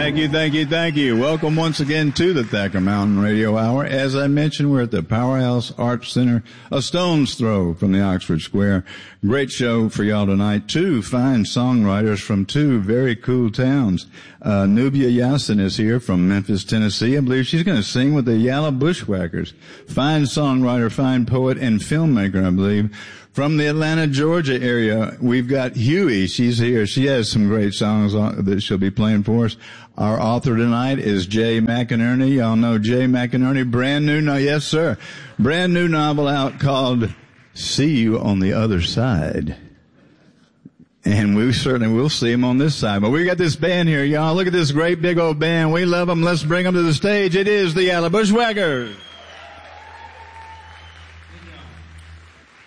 Thank you, thank you, thank you. Welcome once again to the Thacker Mountain Radio Hour. As I mentioned, we're at the Powerhouse Arts Center, a stone's throw from the Oxford Square. Great show for y'all tonight. Two fine songwriters from two very cool towns. Nubia Yassin is here from Memphis, Tennessee. I believe she's going to sing with the Yalla Bushwhackers. Fine songwriter, fine poet, and filmmaker, I believe. From the Atlanta, Georgia area, we've got Huey. She's here. She has some great songs that she'll be playing for us. Our author tonight is Jay McInerney. Y'all know Jay McInerney. Yes, sir. Brand new novel out called See You on the Other Side. And we certainly will see him on this side. But we got this band here, y'all. Look at this great big old band. We love them. Let's bring them to the stage. It is the Yalla Bushwhackers.